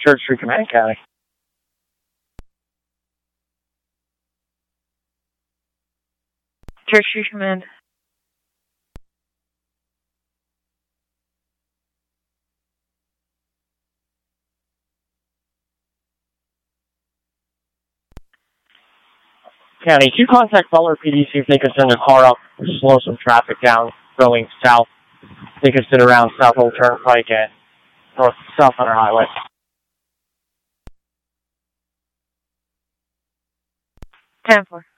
Church Street Command County. Church Street Command. County, can you contact Butler PD, see if they can send a car up or slow some traffic down going south? They can sit around South Old Turnpike and North South Hunter Highway. 10-4.